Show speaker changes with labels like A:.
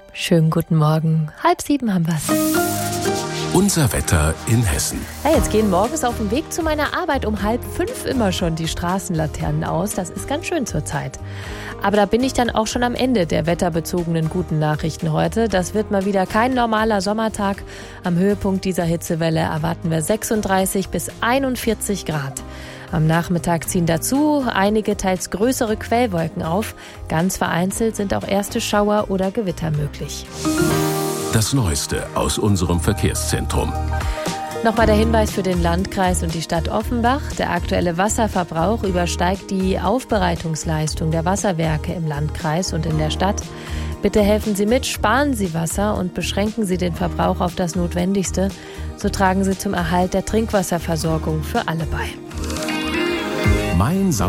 A: Schönen guten Morgen. 6:30 haben wir's.
B: Unser Wetter in Hessen.
A: Ja, jetzt gehen morgens auf dem Weg zu meiner Arbeit um 4:30 immer schon die Straßenlaternen aus. Das ist ganz schön zur Zeit. Aber da bin ich dann auch schon am Ende der wetterbezogenen guten Nachrichten heute. Das wird mal wieder kein normaler Sommertag. Am Höhepunkt dieser Hitzewelle erwarten wir 36 bis 41 Grad. Am Nachmittag ziehen dazu einige teils größere Quellwolken auf. Ganz vereinzelt sind auch erste Schauer oder Gewitter möglich.
B: Das Neueste aus unserem Verkehrszentrum.
A: Nochmal der Hinweis für den Landkreis und die Stadt Offenbach. Der aktuelle Wasserverbrauch übersteigt die Aufbereitungsleistung der Wasserwerke im Landkreis und in der Stadt. Bitte helfen Sie mit, sparen Sie Wasser und beschränken Sie den Verbrauch auf das Notwendigste. So tragen Sie zum Erhalt der Trinkwasserversorgung für alle bei.
B: Mein